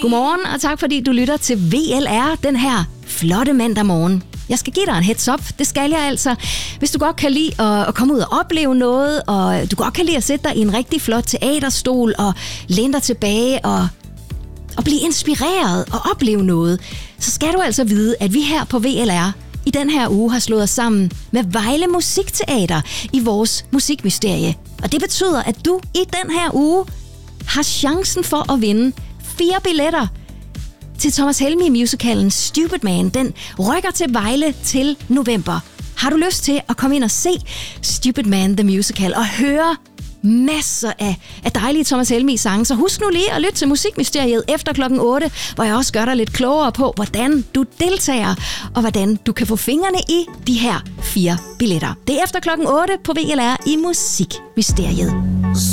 Godmorgen, og tak fordi du lytter til VLR den her flotte mandag morgen. Jeg skal give dig en heads up, det skal jeg altså. Hvis du godt kan lide at komme ud og opleve noget, og du godt kan lide at sætte dig i en rigtig flot teaterstol og læne dig tilbage og blive inspireret og opleve noget, så skal du altså vide, at vi her på VLR i den her uge har slået os sammen med Vejle Musikteater i vores musikmysterie. Og det betyder, at du i den her uge har chancen for at vinde 4 billetter til Thomas Helmig-musicalen Stupid Man. Den rykker til Vejle til november. Har du lyst til at komme ind og se Stupid Man the Musical og høre masser af dejlige Thomas Helmig-sange, så husk nu lige at lytte til Musikmysteriet efter klokken 8, hvor jeg også gør dig lidt klogere på, hvordan du deltager, og hvordan du kan få fingrene i de her 4 billetter. Det er efter klokken 8 på VLR i Musikmysteriet.